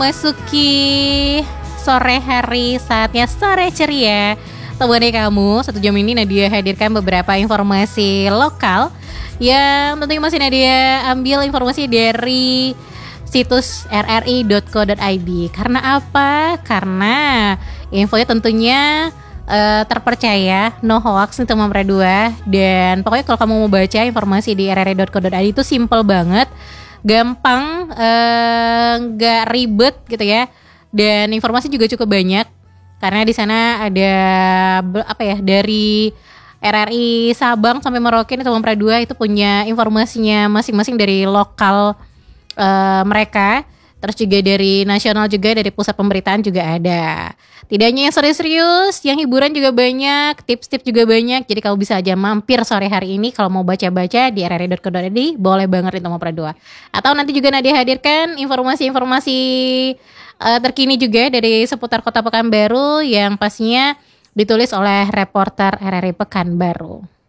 Masuki sore hari, saatnya sore ceria. Temani kamu, 1 jam ini Nadia hadirkan beberapa informasi lokal yang tentunya masih Nadia ambil informasi dari situs rri.co.id. Karena apa? Karena infonya tentunya terpercaya, no hoax nih teman-teman 2. Dan pokoknya kalau kamu mau baca informasi di rri.co.id itu simple banget, gampang, nggak ribet gitu ya. Dan informasi juga cukup banyak karena di sana ada dari RRI Sabang sampai Merauke nih teman-teman 2 itu punya informasinya masing-masing dari lokal mereka. Terus juga dari nasional, juga dari pusat pemberitaan juga ada. Tidak hanya yang serius-serius, yang hiburan juga banyak, tips-tips juga banyak. Jadi kamu bisa aja mampir sore hari ini kalau mau baca-baca di rri.co.id, boleh banget itu mau dua. Atau nanti juga Nadia hadirkan informasi-informasi terkini juga dari seputar Kota Pekanbaru yang pastinya ditulis oleh reporter RRI Pekanbaru.